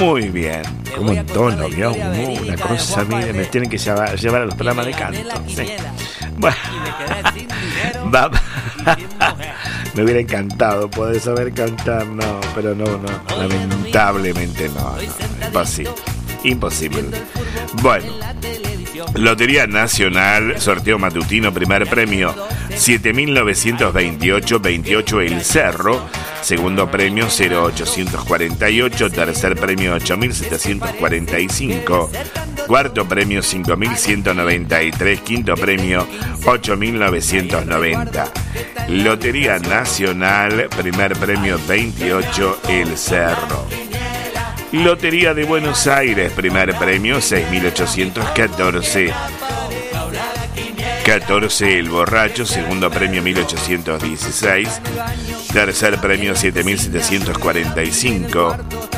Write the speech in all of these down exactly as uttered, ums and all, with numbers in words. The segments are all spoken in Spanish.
Muy bien, como un tono, ¿vio? Uh, una cosa, mire, me tienen que llevar, llevar a los programas de canto. Sí. Bueno, va. Me hubiera encantado poder saber cantar, no, pero no, no, lamentablemente no, no, imposible, imposible. Bueno, Lotería Nacional, sorteo matutino, primer premio siete mil novecientos veintiocho, veintiocho El Cerro, segundo premio cero ochocientos cuarenta y ocho, tercer premio ocho mil setecientos cuarenta y cinco, cuarto premio cinco mil ciento noventa y tres, quinto premio ocho mil novecientos noventa. Lotería Nacional, primer premio veintiocho El Cerro. Lotería de Buenos Aires, primer premio seis mil ochocientos catorce, catorce El Borracho, segundo premio mil ochocientos dieciséis, tercer premio siete mil setecientos cuarenta y cinco,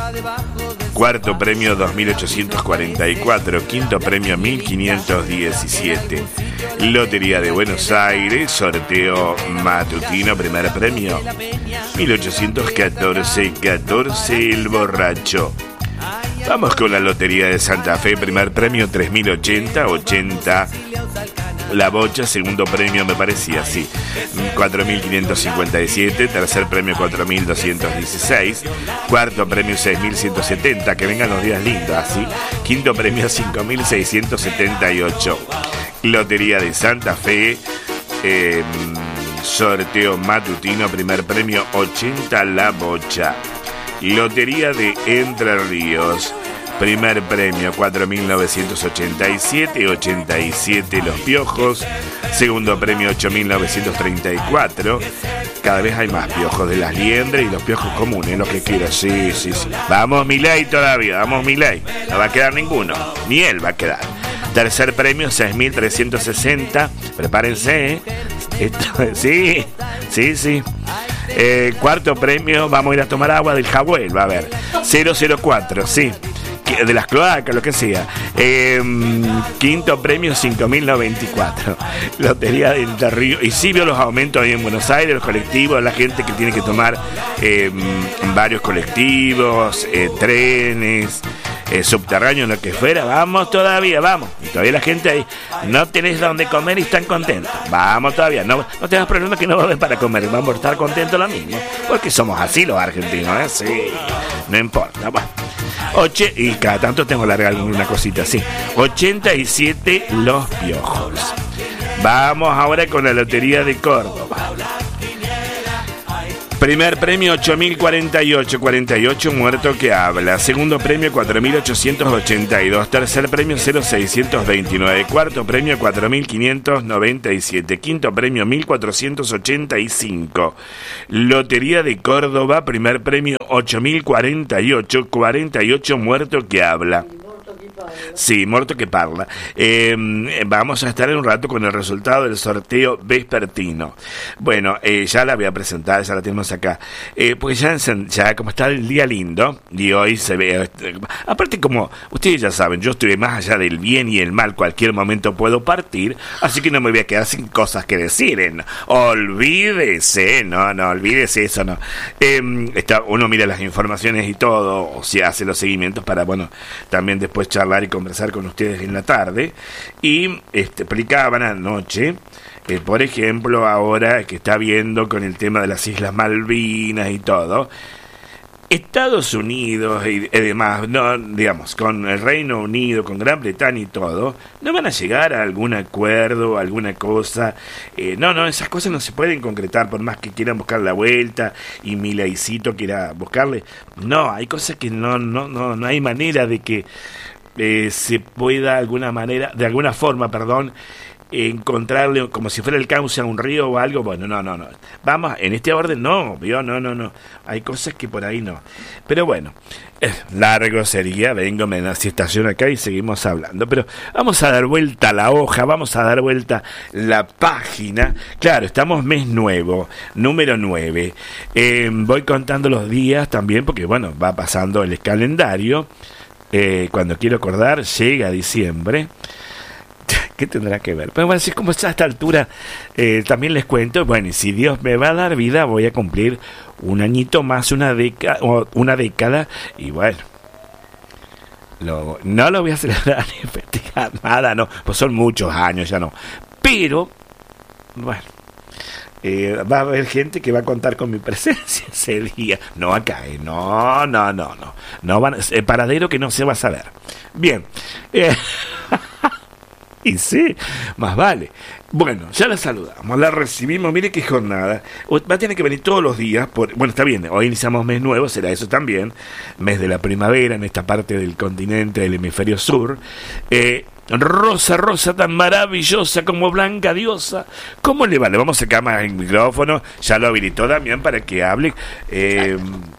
cuarto premio dos mil ochocientos cuarenta y cuatro, quinto premio mil quinientos diecisiete. Lotería de Buenos Aires, sorteo matutino, primer premio mil ochocientos catorce, catorce El Borracho. Vamos con la Lotería de Santa Fe, primer premio tres mil ochenta, ochenta La Bocha, segundo premio me parecía así, cuatro mil quinientos cincuenta y siete, tercer premio cuatro mil doscientos dieciséis, cuarto premio seis mil ciento setenta, que vengan los días lindos así, quinto premio cinco mil seiscientos setenta y ocho. Lotería de Santa Fe, eh, sorteo matutino, primer premio ochenta La Bocha. Lotería de Entre Ríos, primer premio cuatro mil novecientos ochenta y siete, ochenta y siete Los Piojos, segundo premio ocho mil novecientos treinta y cuatro. Cada vez hay más piojos de las liendres y los piojos comunes, lo que quiera. Sí, sí, sí. Vamos Milei todavía, vamos Milei. No va a quedar ninguno, ni él va a quedar. Tercer premio seis mil trescientos sesenta. Prepárense, ¿eh? Esto, sí, sí, sí. Eh, cuarto premio, vamos a ir a tomar agua del Jabuel, va a ver. cero cero cuatro, sí. De las cloacas, lo que sea. Eh, quinto premio cinco mil noventa y cuatro. Lotería de Entre Ríos. Y sí vio los aumentos ahí en Buenos Aires, los colectivos, la gente que tiene que tomar eh, varios colectivos, eh, trenes, eh, subterráneos, lo que fuera. Vamos todavía, vamos. Y todavía la gente ahí, no tenés donde comer y están contentos. Vamos todavía, no, no tengas problemas que no va a haber para comer. Vamos a estar contentos lo mismo. Porque somos así los argentinos, ¿eh? Sí, no importa, bueno. Oche, y cada tanto tengo que largar una cosita así. ochenta y siete Los Piojos. Vamos ahora con la Lotería de Córdoba. Primer premio ocho mil cuarenta y ocho, cuarenta y ocho Muerto que Habla. Segundo premio cuatro mil ochocientos ochenta y dos. Tercer premio cero seiscientos veintinueve. Cuarto premio cuatro mil quinientos noventa y siete. Quinto premio mil cuatrocientos ochenta y cinco. Lotería de Córdoba, primer premio ocho mil cuarenta y ocho, cuarenta y ocho Muerto que Habla. Sí, muerto que parla. Eh, vamos a estar en un rato con el resultado del sorteo vespertino. Bueno, eh, ya la voy a presentar, ya la tenemos acá. Eh, pues ya, ya como está el día lindo, y hoy se ve... Aparte, como ustedes ya saben, yo estoy más allá del bien y el mal, cualquier momento puedo partir, así que no me voy a quedar sin cosas que decir. ¿eh? Olvídese, no, no, olvídese eso, no. Eh, está, uno mira las informaciones y todo, o sea, hace los seguimientos para, bueno, también después charlar y conversar con ustedes en la tarde. Y este, explicaban anoche, eh, por ejemplo, ahora que está viendo con el tema de las Islas Malvinas y todo, Estados Unidos y, y demás, no, digamos, con el Reino Unido, con Gran Bretaña y todo, no van a llegar a algún acuerdo, alguna cosa. Eh, no, no, esas cosas no se pueden concretar por más que quieran buscar la vuelta y Mileicito quiera buscarle. No, hay cosas que no, no, no, no hay manera de que Eh, se pueda alguna manera, de alguna forma, perdón, encontrarle como si fuera el cauce a un río o algo. Bueno, no, no, no. Vamos, en este orden no, ¿vio? No, no, no. Hay cosas que por ahí no. Pero bueno, eh, largo sería, vengo, me estaciono acá y seguimos hablando. Pero vamos a dar vuelta a la hoja, vamos a dar vuelta la página. Claro, estamos mes nuevo, número nueve. Eh, voy contando los días también porque, bueno, va pasando el calendario. Eh, cuando quiero acordar, llega diciembre. ¿Qué tendrá que ver? Pero bueno, así como está a esta altura, eh, también les cuento, bueno, y si Dios me va a dar vida, voy a cumplir un añito más, una década, una década, y bueno, lo, no lo voy a celebrar ni festejar, nada, no, pues son muchos años, ya no. Pero, bueno, eh, va a haber gente que va a contar con mi presencia ese día. No acá, eh, no, no, no, no. no van, el paradero que no se va a saber. Bien. Eh, y sí, más vale. Bueno, ya la saludamos, la recibimos, mire qué jornada. Va a tener que venir todos los días, por, bueno, está bien, hoy iniciamos mes nuevo, será eso también, mes de la primavera en esta parte del continente del hemisferio sur. Eh, Rosa, Rosa tan maravillosa como blanca diosa, ¿cómo le va? Le vamos a sacar más el micrófono, ya lo habilitó Damián para que hable eh,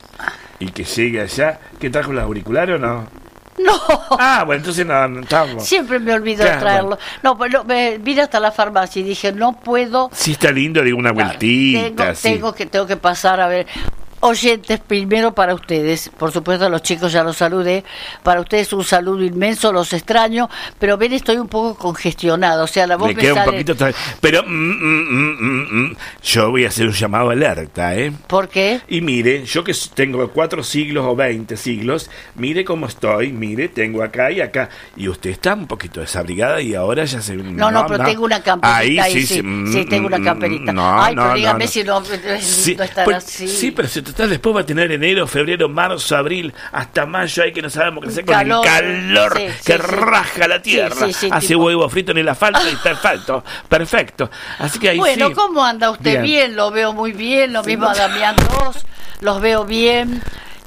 y que llegue allá. ¿Qué trajo los auriculares o no? No. Ah, bueno, entonces no, no estamos. Siempre me olvido claro, de traerlo. Bueno. No, pero me vine hasta la farmacia y dije, no puedo. Sí, está lindo, digo, una vueltita. Tengo, sí. tengo, que, tengo que pasar a ver. Oyentes, primero para ustedes, por supuesto a los chicos ya los saludé, para ustedes un saludo inmenso, los extraño, pero ven, estoy un poco congestionado, o sea, la voz me me queda sale... un poquito tra- pero mm, mm, mm, mm, mm, yo voy a hacer un llamado alerta, ¿eh? ¿Por qué? Y mire, yo que tengo cuatro siglos o veinte siglos, mire cómo estoy, mire, tengo acá y acá, y usted está un poquito desabrigada y ahora ya se... No, no, no pero no. tengo una camperita ahí, ahí sí, sí, mm, sí, tengo una camperita. No, Ay, no, pero dígame no, si no, sí, no estará pues, así. Sí, pero si total después va a tener enero, febrero, marzo, abril, hasta mayo, hay que no sabemos qué hacer con calor, el calor sí, que sí, raja sí. la tierra, sí, sí, sí, hace tipo... huevo frito en el asfalto y perfecto, perfecto. Así que ahí bueno, sí. ¿cómo anda usted? Bien, bien lo veo muy bien, lo mismo a Damián dos, los veo bien.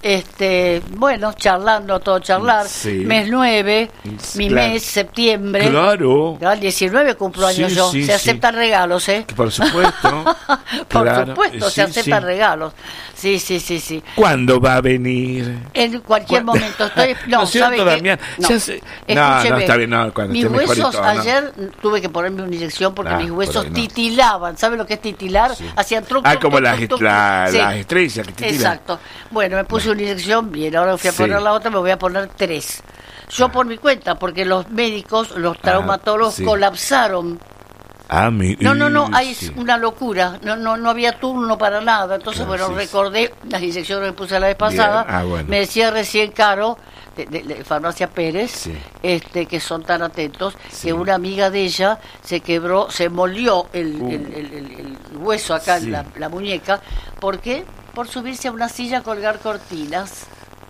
Este, bueno, charlando, todo charlar. Sí. Mes nueve, mi claro. mes, septiembre. Claro. El diecinueve cumplo años sí, yo. Sí, se sí. aceptan regalos, ¿eh? Por supuesto. Por claro. supuesto, sí, se aceptan sí. regalos. Sí, sí, sí, sí. ¿Cuándo va a venir? En cualquier ¿Cuándo? momento. Estoy, no, ¿No es cierto, Damián? No. Ya se... no, no, está bien, no. Cuando mis huesos, mejorito, ayer no. tuve que ponerme una inyección porque ah, mis huesos no. titilaban. ¿Sabe lo que es titilar? Sí. Hacían truco. Ah, como las, truc, la, sí. las estrellas que titilan. Exacto. Bueno, me puse una inyección bien. Ahora fui a poner sí. la otra, me voy a poner tres. Yo ah. por mi cuenta, porque los médicos, los traumatólogos ah, sí. colapsaron. Ah, mi, no, no, no, hay sí. una locura. No, no, no había turno para nada. Entonces, claro, bueno, sí, recordé las inyecciones que puse la vez pasada. Ah, bueno. Me decía recién Caro, de, de, de Farmacia Pérez, sí. este, que son tan atentos, sí. que una amiga de ella se quebró, se molió el, uh. el, el, el, el hueso acá sí. en la, la muñeca. ¿Por qué? Por subirse a una silla a colgar cortinas.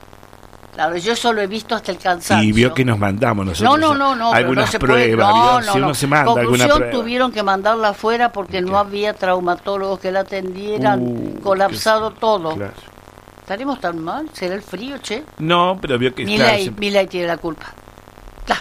Claro, yo eso lo he visto hasta el cansancio. Y vio que nos mandamos nosotros. No, no, no, no. Algunas no se pruebas. Puede, no, no, no, si uno no. se manda Conclusión, alguna prueba. Tuvieron que mandarla afuera porque okay. no había traumatólogos que la atendieran. Uh, colapsado que... todo. Claro. ¿Estaremos tan mal? ¿Será el frío, che? No, pero vio que... Milei, está... Milei tiene la culpa. Claro.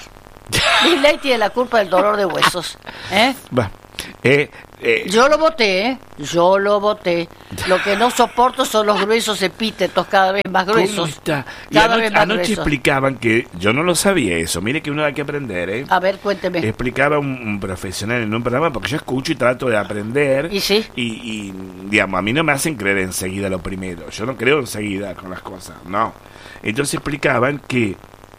Milei tiene la culpa del dolor de huesos. ¿Eh? Va. Eh, eh. Yo lo voté, ¿eh? Yo lo voté. Lo que no soporto son los gruesos epítetos cada vez más gruesos. ¿Cómo está? Y cada anoche, vez más anoche gruesos. Explicaban que, yo no lo sabía eso, mire que uno hay que aprender, ¿eh? A ver, cuénteme. Explicaba un, un profesional en un programa, porque yo escucho y trato de aprender. ¿Y sí? Y, y, digamos, a mí no me hacen creer enseguida lo primero. Yo no creo enseguida con las cosas, no. Entonces explicaban que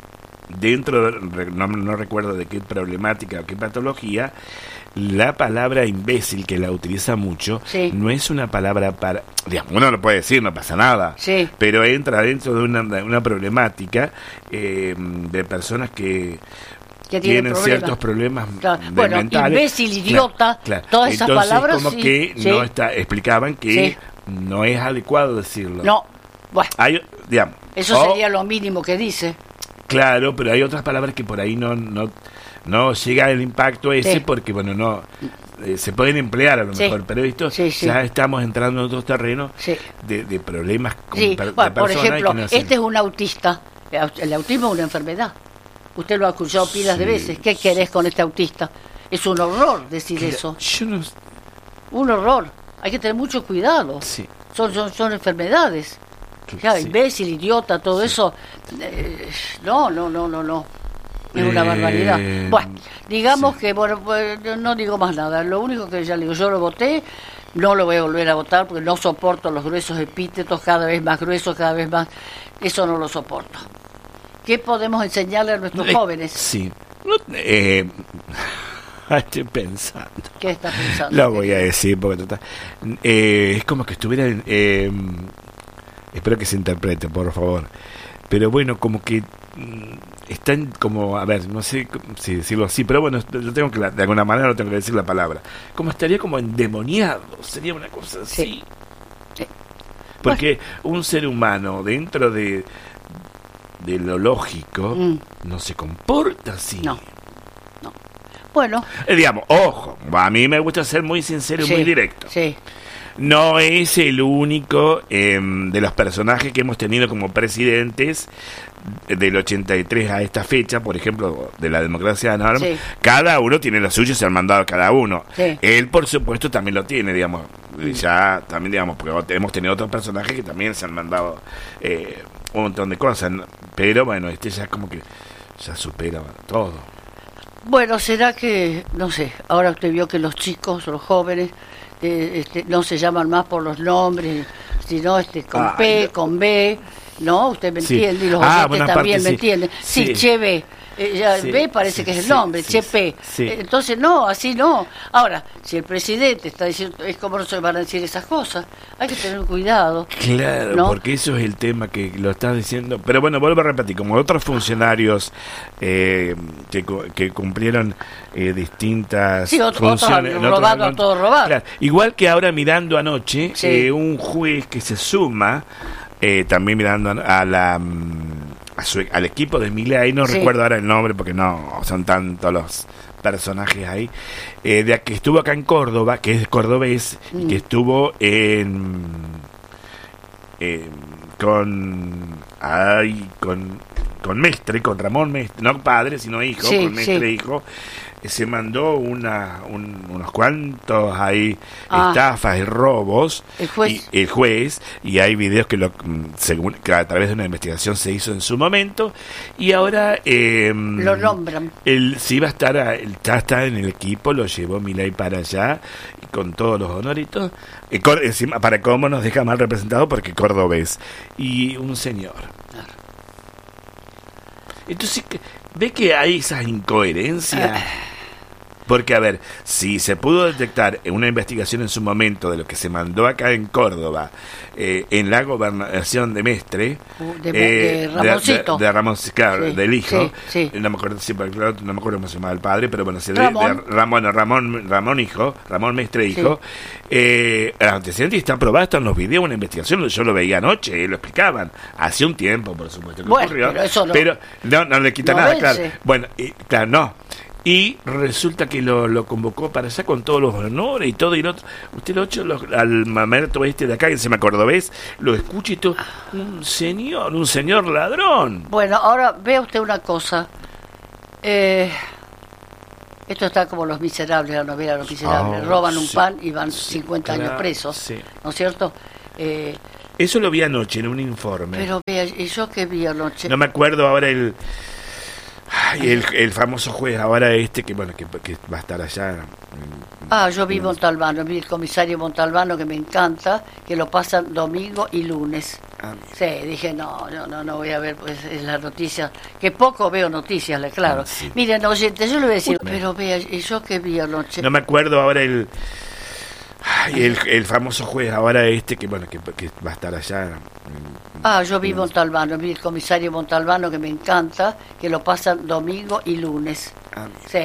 dentro, de, no, no recuerdo de qué problemática o qué patología, la palabra imbécil, que la utiliza mucho, sí. no es una palabra para... Digamos, uno lo puede decir, no pasa nada, sí. pero entra dentro de una, de una problemática eh, de personas que... que tienen problema. ciertos problemas claro. bueno, mentales. Imbécil, idiota, claro, claro. todas esas Entonces, palabras como sí, que sí. no está, explicaban que sí. no es adecuado decirlo. No, bueno, hay, digamos, eso o, sería lo mínimo que dice. Claro, pero hay otras palabras que por ahí no no, no llega el impacto ese, sí. porque bueno, no eh, se pueden emplear a lo sí. mejor, pero esto sí, sí. ya estamos entrando en otros terrenos sí. de, de problemas con sí. per, bueno, de por ejemplo, no este es un autista. El autismo es una enfermedad. Usted lo ha escuchado pilas sí. de veces. ¿Qué querés con este autista? Es un horror decir Claro, eso. Yo no... Un horror. Hay que tener mucho cuidado. Sí. Son, son, son enfermedades. Claro, sí. imbécil, idiota, todo sí. eso. Eh, no, no, no, no, no. Es una eh, barbaridad. Bueno, digamos sí. que, bueno, pues, no digo más nada. Lo único que ya le digo, yo lo voté, no lo voy a volver a votar porque no soporto los gruesos epítetos, cada vez más gruesos, cada vez más. Eso no lo soporto. ¿Qué podemos enseñarle a nuestros eh, jóvenes? Sí. Eh, estoy pensando. ¿Qué está pensando? Lo voy a decir porque total, eh, es como que estuviera en... Eh, espero que se interprete, por favor. pero bueno, como que mmm, están como, a ver, no sé si decirlo así, pero bueno, lo tengo que, de alguna manera lo tengo que decir la palabra, como estaría como endemoniado, sería una cosa así. Sí. Sí. Porque bueno, un ser humano dentro de de lo lógico mm. no se comporta así. No, no. Bueno. Eh, digamos, ojo, a mí me gusta ser muy sincero y sí, muy directo. Sí. No es el único eh, de los personajes que hemos tenido como presidentes del ochenta y tres a esta fecha, por ejemplo, de la democracia de Norma, sí. Cada uno tiene lo suyo y se han mandado a cada uno. Sí. Él, por supuesto, también lo tiene, digamos. Mm. Ya, también, digamos, porque hemos tenido otros personajes que también se han mandado eh, un montón de cosas. Pero bueno, este ya como que ya supera todo. Bueno, será que, no sé, ahora usted vio que los chicos, los jóvenes, eh, este, no se llaman más por los nombres, sino este con ah, P, no. con B, ¿no? Usted me sí. entiende, y los ah, oyentes también parte, me sí. entienden. Sí, sí. Che B. Eh, ya sí, B parece sí, que es el sí, nombre, sí, Chepe. Sí. Eh, entonces, no, así no. Ahora, si el presidente está diciendo, es como no se van a decir esas cosas, hay que tener cuidado. Claro, ¿no? Porque eso es el tema que lo estás diciendo. Pero bueno, vuelvo a repetir, como otros funcionarios eh, que, que cumplieron eh, distintas sí, otro, funciones. Otro, robado a todo robado. Claro, igual que ahora mirando anoche, sí. eh, un juez que se suma, eh, también mirando a, a la... A su, al equipo de Milei, no sí. recuerdo ahora el nombre porque no son tantos los personajes ahí, eh, de que estuvo acá en Córdoba, que es cordobés, mm. y que estuvo en, en con ay, con con Mestre, con Ramón Mestre, no padre sino hijo, sí, con Mestre sí. hijo, se mandó una un, unos cuantos ahí ah. estafas y robos el juez. Y, el juez y hay videos que lo según que a través de una investigación se hizo en su momento y ahora eh, lo nombran. Él sí va a estar él ya está en el equipo, lo llevó Milei para allá con todos los honoritos eh, encima para cómo nos deja mal representado porque cordobés y un señor. Claro. Entonces, ¿ve que hay esas incoherencias? Porque, a ver, si se pudo detectar en una investigación en su momento de lo que se mandó acá en Córdoba, eh, en la gobernación de Mestre, de, eh, de Ramoncito. De, de, de Ramón, claro, sí, del hijo, sí, sí. no me acuerdo si, claro, no me acuerdo cómo se llamaba el padre, pero bueno, se Ramón. De, de Ramón, Ramón, Ramón hijo, Ramón Mestre hijo, sí. eh, el antecedente está aprobado, están los videos, una investigación, yo lo veía anoche, eh, lo explicaban, hace un tiempo, por supuesto, que bueno, ocurrió, pero eso no, pero no, no le quita no nada, vence. claro, bueno, y, claro, no. Y resulta que lo, lo convocó para allá con todos los honores y todo. Y lo, usted lo ocho, lo, al mamerto este de acá, que se llama cordobés, lo escucha y todo. Un señor, un señor ladrón. Bueno, ahora vea usted una cosa. Eh, esto está como Los Miserables, la novela Los Miserables. Oh, Roban un sí, pan y van sí, cincuenta claro, años presos. Sí. ¿No es cierto? Eh, Eso lo vi anoche en un informe. Pero vea, ¿y yo qué vi anoche? No me acuerdo ahora el... Ay, el, el famoso juez ahora este que bueno que, que va a estar allá. Ah, yo vi Montalbano, vi el comisario Montalbano que me encanta, que lo pasan domingo y lunes. Ah, sí, dije no, no, no, no voy a ver pues es la noticia, que poco veo noticias, claro. Ah, sí. Miren, oyente, yo le voy a decir, Uy, pero vea, ¿y yo qué vi anoche? No me acuerdo ahora el Ay, el, el famoso juez ahora este que bueno que, que va a estar allá. Ah, yo vi Montalbano, vi el comisario Montalbano que me encanta, que lo pasan domingo y lunes. Ah, sí.